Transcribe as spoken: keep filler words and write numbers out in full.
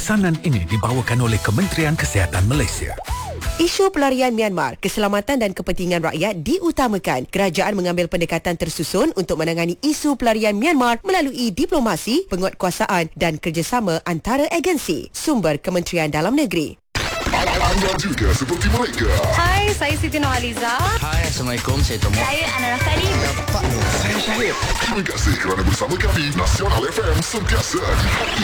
Pesanan ini dibawakan oleh Kementerian Kesihatan Malaysia. Isu pelarian Myanmar, keselamatan dan kepentingan rakyat diutamakan. Kerajaan mengambil pendekatan tersusun untuk menangani isu pelarian Myanmar melalui diplomasi, penguatkuasaan dan kerjasama antara agensi. Sumber Kementerian Dalam Negeri. Anda juga seperti mereka. Hai, saya Siti Nurhaliza. Hai, Assalamualaikum. Saya Tomo. Saya Ana Rafali. Saya Syahid. Terima kasih kerana bersama kami. Nasional F M sentiasa di hati.